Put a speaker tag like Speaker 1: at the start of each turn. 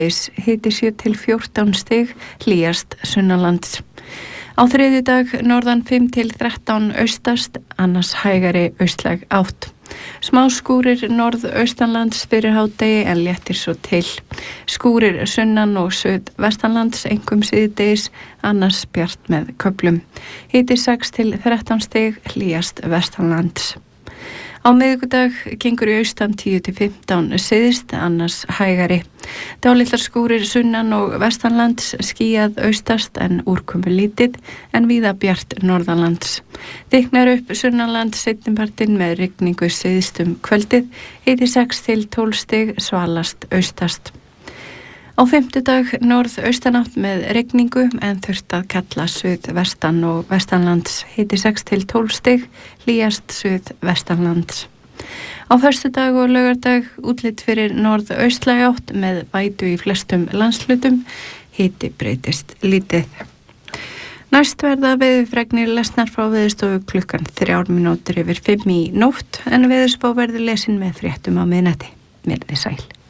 Speaker 1: hiti 7 til 14 stig, hlýjast sunnanlands. Á þriðjudag norðan 5 til 13 austast, annars hægari austlæg átt. Smá skúrir norðaustanlands fyrir hádegi en léttir svo til. Skúrir sunnan og suðvestanlands, einkum síðdegis, annars bjart með köflum. Hiti 6 til 13 stig, hlýjast vestanlands. Á miðvikudag gengur í austan 10 til 15 syðst, annars hægari. Dálitlar skúrir sunnan og vestanlands, skýjað austast en úrkomu lítið, en víða bjart norðanlands. Þykknar upp sunnanlands seinnipartinn með rigningu syðst kvöldið, hiti 6 til 12 stig, svalast austast. Á fimmtudag norðaustanátt með rigningu en þurft að kalla suðvestan og vestanlands, hiti 6 til 12 stig, hlýjast suðvestanlands. Á föstudag og laugardag útlit fyrir norðaustlæg átt með vætu í flestum landshlutum, hiti breytist lítið. Næst verða veðurfregnir lesnar frá Veðurstofu klukkan 3:05 í nótt, en veðurspá verður lesin með fréttum á miðnætti. Verið þið sæl.